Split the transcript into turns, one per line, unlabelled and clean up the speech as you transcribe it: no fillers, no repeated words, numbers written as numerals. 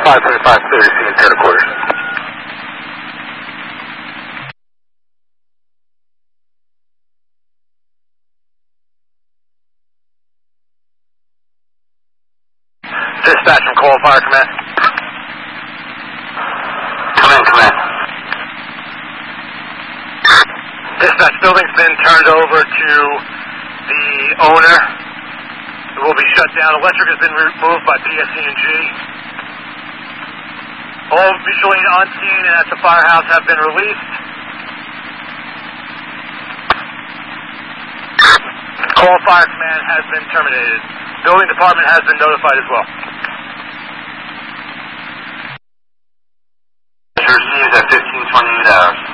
525 30 feet, 10 quarters. Dispatch from Coral Fire Command. Come in. Dispatch, building's been turned over to the owner. It will be shut down. Electric has been removed by PSE&G. All mutual aid on scene and at the firehouse have been released. Coral Fire Command has been terminated. Building department has been notified as well. Received at 15:28 hours.